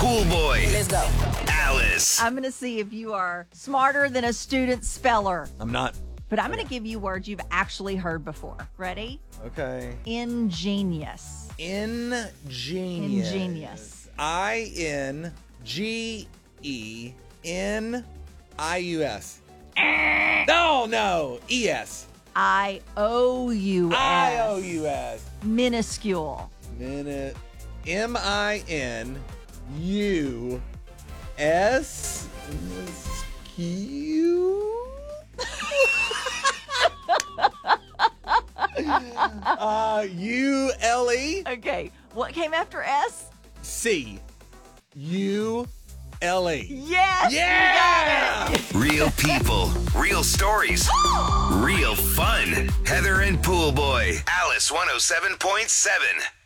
Pool Boy, Let's go. Alice. I'm going to see if you are smarter than a student speller. I'm not. But I'm going to give you words you've actually heard before. Ready? Okay. Ingenious. Ingenious. Ingenious. INGENIUS. No. ES. IOUS. IOUS. Minuscule. Minute. MINUS. ULE. Okay. What came after S? CULE. Yes. Yeah! You got it. Real people, real stories, real fun. Heather and Pool Boy, Alice 107.7.